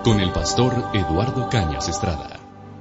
con el pastor Eduardo Cañas Estrada.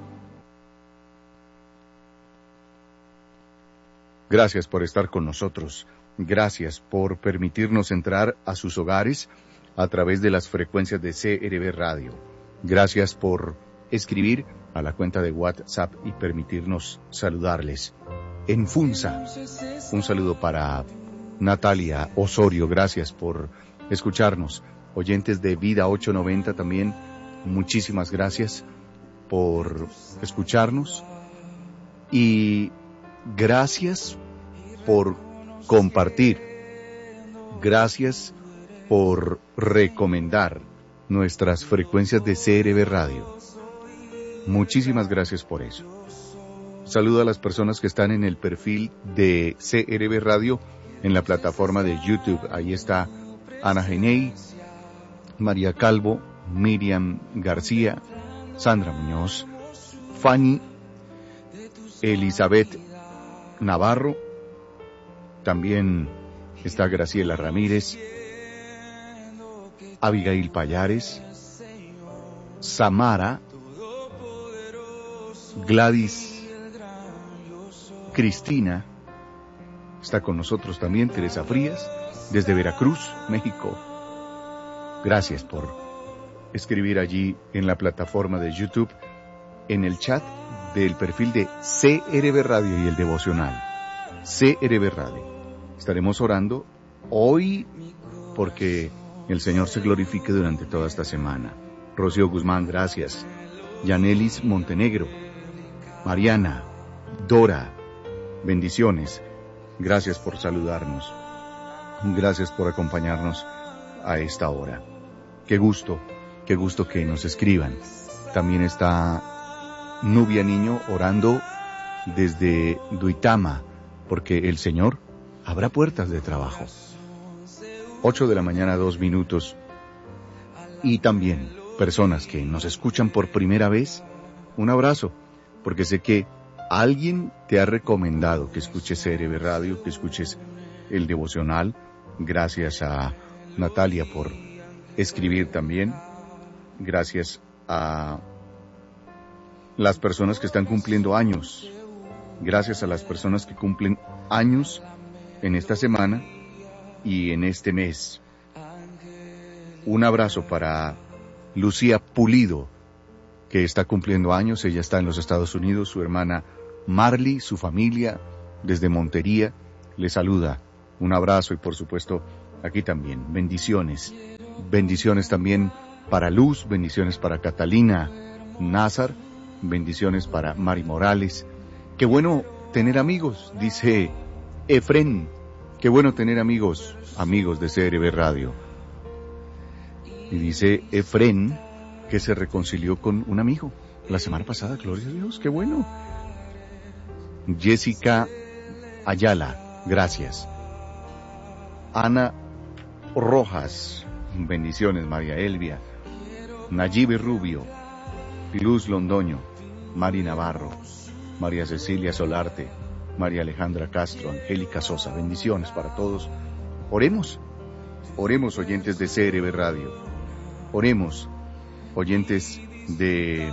Gracias por estar con nosotros. Gracias por permitirnos entrar a sus hogares a través de las frecuencias de CRB Radio. Gracias por escribir a la cuenta de WhatsApp y permitirnos saludarles. En Funza, un saludo para Natalia Osorio. Gracias por escucharnos. Oyentes de Vida 890 también, muchísimas gracias por escucharnos. Y gracias por compartir. Gracias por recomendar nuestras frecuencias de CRB Radio. Muchísimas gracias por eso. Saludo a las personas que están en el perfil de CRB Radio en la plataforma de YouTube. Ahí está Ana Genei, María Calvo, Miriam García, Sandra Muñoz, Fanny, Elizabeth Navarro, también está Graciela Ramírez, Abigail Payares, Samara, Gladys, Cristina, está con nosotros también Teresa Frías, desde Veracruz, México. Gracias por escribir allí en la plataforma de YouTube, en el chat del perfil de CRB Radio y el devocional. CRB Radio. Estaremos orando hoy porque el Señor se glorifique durante toda esta semana. Rocío Guzmán, gracias. Yanelis Montenegro, Mariana, Dora, bendiciones. Gracias por saludarnos. Gracias por acompañarnos a esta hora. Qué gusto que nos escriban. También está Nubia Niño orando desde Duitama, porque el Señor abra puertas de trabajo. 8 de la mañana, 2 minutos. Y también personas que nos escuchan por primera vez, un abrazo, porque sé que alguien te ha recomendado que escuches CRB Radio, que escuches el devocional. Gracias a Natalia por escribir también. Gracias a las personas que están cumpliendo años. Gracias a las personas que cumplen años en esta semana y en este mes. Un abrazo para Lucía Pulido, que está cumpliendo años. Ella está en los Estados Unidos. Su hermana Marley, su familia, desde Montería, le saluda. Un abrazo y por supuesto aquí también. Bendiciones. Bendiciones también para Luz, bendiciones para Catalina Nazar, bendiciones para Mari Morales. Qué bueno tener amigos, dice Efren. Qué bueno tener amigos de CRB Radio. Y dice Efren que se reconcilió con un amigo la semana pasada, gloria a Dios, qué bueno. Jessica Ayala, gracias. Ana Rojas, bendiciones. María Elvia, Nayibe Rubio, Luz Londoño, Mari Navarro, María Cecilia Solarte, María Alejandra Castro, Angélica Sosa, bendiciones para todos. Oremos, oyentes de CRB Radio, oremos, oyentes de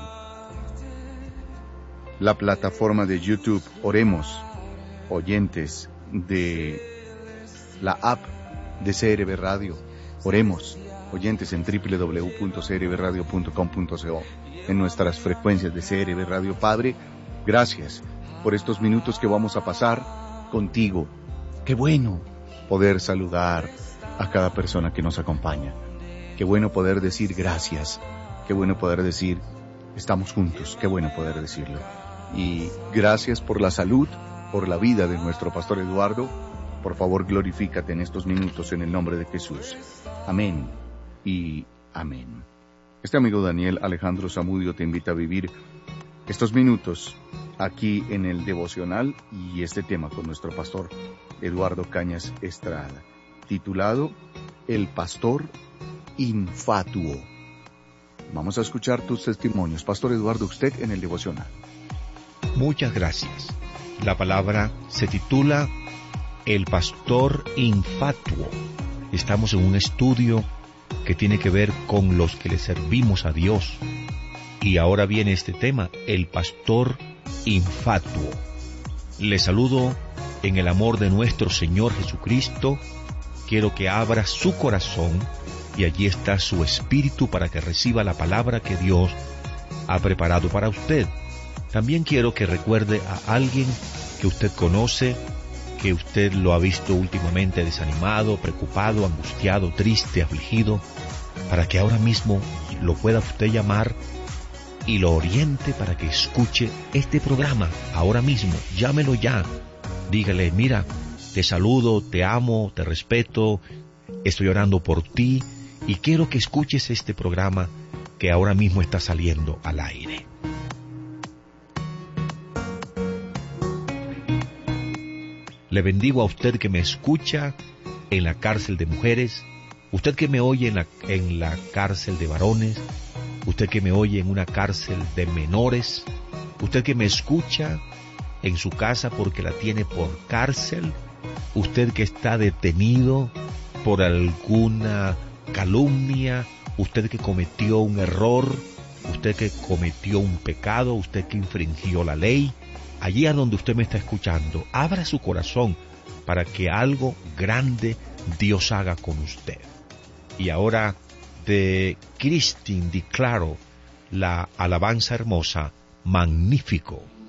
la plataforma de YouTube, oremos, oyentes de la app de CRB Radio, oremos, oyentes en www.crbradio.com.co, en nuestras frecuencias de CRB Radio. Padre, gracias por estos minutos que vamos a pasar contigo. Qué bueno poder saludar a cada persona que nos acompaña. Qué bueno poder decir gracias. Qué bueno poder decir estamos juntos. Qué bueno poder decirlo. Y gracias por la salud, por la vida de nuestro pastor Eduardo. Por favor, glorifícate en estos minutos en el nombre de Jesús. Amén y amén. Este amigo Daniel Alejandro Zamudio te invita a vivir estos minutos aquí en el devocional y este tema con nuestro pastor Eduardo Cañas Estrada, titulado El Pastor Infatuo. Vamos a escuchar tus testimonios. Pastor Eduardo, usted en el devocional. Muchas gracias. La palabra se titula El Pastor Infatuo. Estamos en un estudio que tiene que ver con los que le servimos a Dios. Y ahora viene este tema, el pastor infatuo. Le saludo en el amor de nuestro Señor Jesucristo. Quiero que abra su corazón y allí está su espíritu para que reciba la palabra que Dios ha preparado para usted. También quiero que recuerde a alguien que usted conoce, que usted lo ha visto últimamente desanimado, preocupado, angustiado, triste, afligido, para que ahora mismo lo pueda usted llamar y lo oriente para que escuche este programa. Ahora mismo, llámelo ya. Dígale, mira, te saludo, te amo, te respeto, estoy orando por ti y quiero que escuches este programa que ahora mismo está saliendo al aire. Le bendigo a usted que me escucha en la cárcel de mujeres, usted que me oye en la cárcel de varones, usted que me oye en una cárcel de menores, usted que me escucha en su casa porque la tiene por cárcel, usted que está detenido por alguna calumnia, usted que cometió un error, usted que cometió un pecado, usted que infringió la ley, allí a donde usted me está escuchando, abra su corazón para que algo grande Dios haga con usted. Y ahora de Christine declaro la alabanza hermosa, magnífico.